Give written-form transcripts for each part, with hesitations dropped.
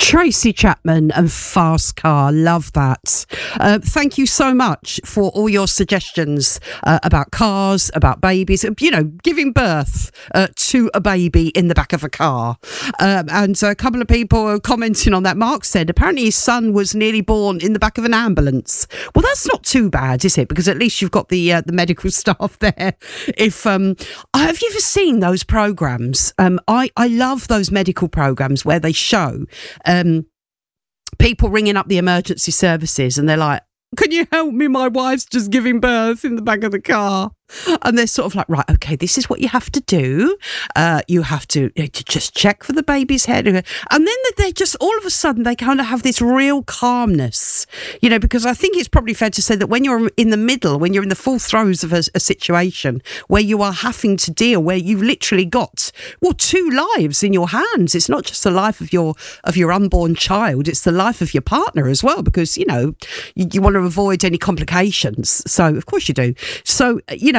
Tracy Chapman and Fast Car, love that. Thank you so much for all your suggestions about cars, about babies, giving birth to a baby in the back of a car. And a couple of people are commenting on that. Mark said apparently his son was nearly born in the back of an ambulance. Well, that's not too bad, is it? Because at least you've got the medical staff there. Have you ever seen those programmes? I love those medical programmes where they show people ringing up the emergency services and they're like, can you help me? My wife's just giving birth in the back of the car. And they're sort of like, right, okay, this is what you have to do. You have to just check for the baby's head. And then they're just, all of a sudden, they kind of have this real calmness, because I think it's probably fair to say that when you're in the middle, when you're in the full throes of a situation where you are having to deal, where you've literally got, two lives in your hands. It's not just the life of your unborn child, it's the life of your partner as well, because, you want to avoid any complications. So, of course you do. So,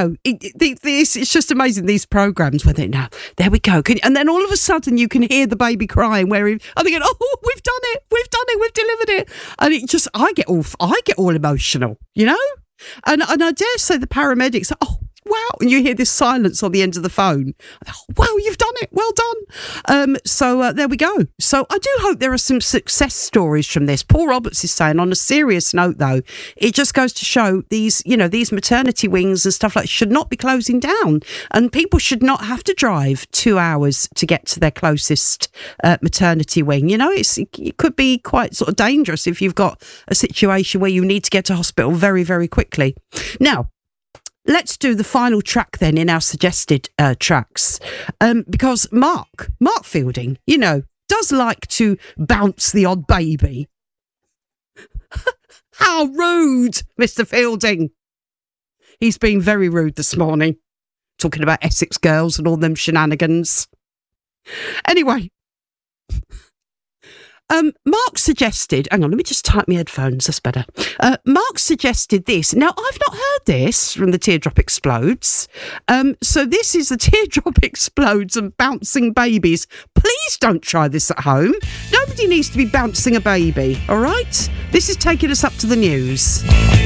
it's just amazing, these programs where there we go. And then all of a sudden you can hear the baby crying and thinking, oh, we've done it, we've delivered it. And it just, I get all emotional, And I dare say the paramedics, oh, wow. And you hear this silence on the end of the phone. Wow, you've done it. Well done. So there we go. So I do hope there are some success stories from this. Paul Roberts is saying, on a serious note, though, it just goes to show these maternity wings and stuff like should not be closing down. And people should not have to drive 2 hours to get to their closest maternity wing. It could be quite sort of dangerous if you've got a situation where you need to get to hospital very, very quickly. Now, let's do the final track then in our suggested tracks, because Mark Fielding, does like to bounce the odd baby. How rude, Mr. Fielding. He's been very rude this morning, talking about Essex girls and all them shenanigans. Anyway, Mark suggested, hang on, let me just type my headphones, that's better. Mark suggested this. Now, I've not heard this from the Teardrop Explodes. So this is the Teardrop Explodes and bouncing babies. Please don't try this at home. Nobody needs to be bouncing a baby, all right? This is taking us up to the news.